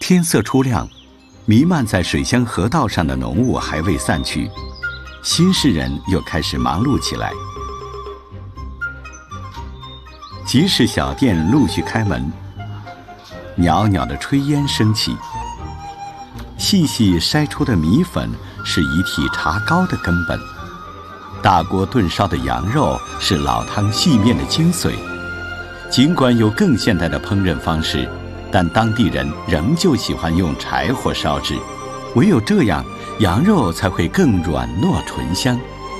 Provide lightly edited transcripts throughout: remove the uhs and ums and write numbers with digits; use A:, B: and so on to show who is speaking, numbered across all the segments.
A: 天色初亮，弥漫在水乡河道上的浓雾还未散去，新市人又开始忙碌起来。集市小店陆续开门，袅袅的炊烟升起，细细筛出的米粉是一屉茶糕的根本，大锅炖烧的羊肉是老汤细面的精髓。尽管有更现代的烹饪方式，但当地人仍旧喜欢用柴火烧制，唯有这样，羊肉才会更软糯醇香。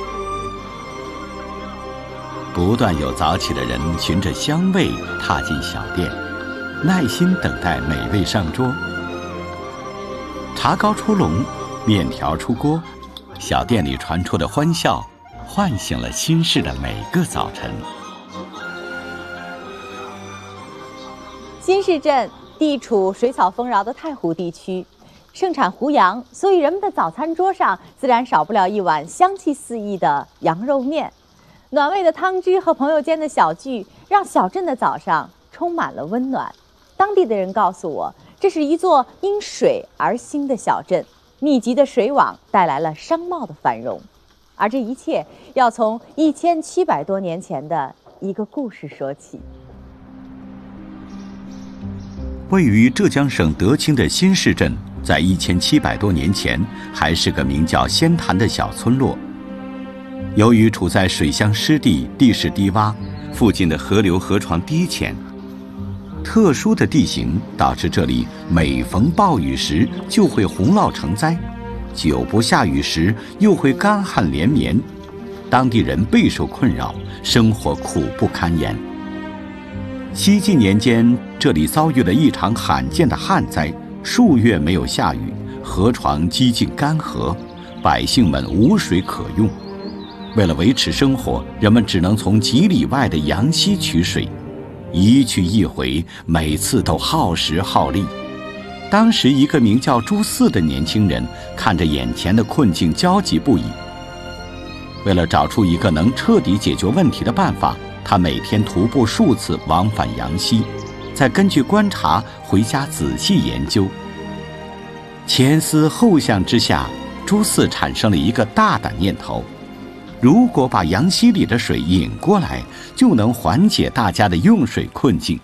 A: 不断有早起的人循着香味踏进小店，耐心等待美味上桌。茶糕出笼，面条出锅，小店里传出的欢笑唤醒了新市的每个早晨。
B: 新市镇地处水草丰饶的太湖地区，盛产湖羊，所以人们的早餐桌上自然少不了一碗香气四溢的羊肉面。暖胃的汤汁和朋友间的小聚，让小镇的早上充满了温暖。当地的人告诉我，这是一座因水而兴的小镇，密集的水网带来了商贸的繁荣。而这一切要从1700多年前的一个故事说起。
A: 位于浙江省德清的新市镇，在1700多年前还是个名叫仙潭的小村落。由于处在水乡湿地，地势低洼，附近的河流河床低浅，特殊的地形导致这里每逢暴雨时就会洪涝成灾，久不下雨时又会干旱连绵，当地人备受困扰，生活苦不堪言。西晋年间，这里遭遇了一场罕见的旱灾，数月没有下雨，河床几近干涸，百姓们无水可用。为了维持生活，人们只能从几里外的羊溪取水，一去一回，每次都耗时耗力。当时一个名叫朱四的年轻人看着眼前的困境，焦急不已。为了找出一个能彻底解决问题的办法，他每天徒步数次往返羊溪，再根据观察回家仔细研究。前思后想之下，朱四产生了一个大胆念头：如果把羊溪里的水引过来，就能缓解大家的用水困境。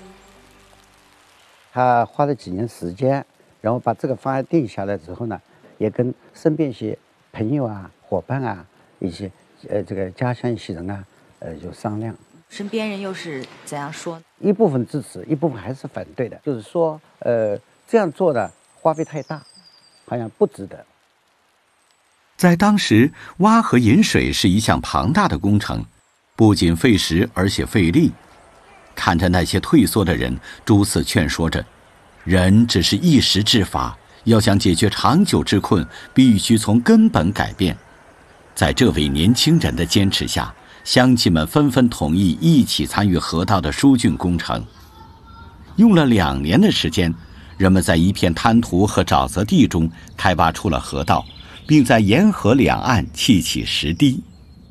C: 他花了几年时间，然后把这个方案定下来之后呢，也跟身边一些朋友啊、伙伴啊、一些这个家乡一些人啊，就商量。
B: 身边人又是怎样说？
C: 一部分支持，一部分还是反对的。就是说，这样做的花费太大，好像不值得。
A: 在当时，挖河引水是一项庞大的工程，不仅费时，而且费力。看着那些退缩的人，朱四劝说着：人只是一时之法，要想解决长久之困，必须从根本改变。在这位年轻人的坚持下，乡亲们纷纷同意一起参与河道的疏浚工程。用了2年的时间，人们在一片滩涂和沼泽地中开挖出了河道，并在沿河两岸砌起石堤。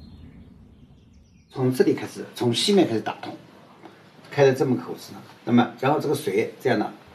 C: 从这里开始，从西面开始打通，开了这么口子，那么然后这个水这样呢